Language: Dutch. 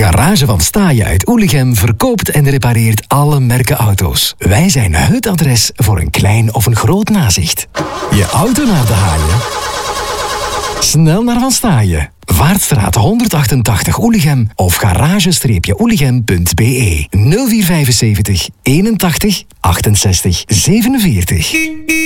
Garage van Staaien uit Oelichem verkoopt en repareert alle merken auto's. Wij zijn het adres voor een klein of een groot nazicht. Je auto naar de haaien? Snel naar Van Staaien. Vaartstraat 188 Oelichem of garage-oelichem.be 0475 81 68 47.